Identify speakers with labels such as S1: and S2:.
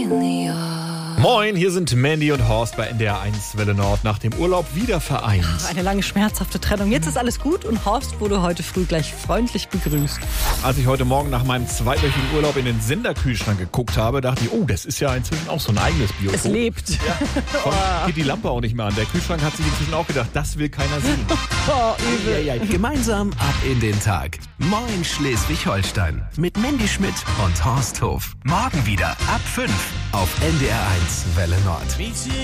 S1: Moin, hier sind Mandy und Horst bei NDR 1 Welle Nord, nach dem Urlaub wieder vereint.
S2: Eine lange schmerzhafte Trennung. Jetzt ist alles gut und Horst wurde heute früh gleich freundlich begrüßt.
S1: Als ich heute Morgen nach meinem zweiwöchigen Urlaub in den Senderkühlschrank geguckt habe, dachte ich, oh, das ist ja inzwischen auch so ein eigenes Biotop.
S2: Es lebt.
S1: Ja, geht die Lampe auch nicht mehr an. Der Kühlschrank hat sich inzwischen auch gedacht, das will keiner sehen.
S2: Übel.
S3: Gemeinsam ab in den Tag. Moin Schleswig-Holstein. Mit Mandy Schmidt und Horst Hof. Morgen wieder ab 5 auf NDR 1 Welle Nord.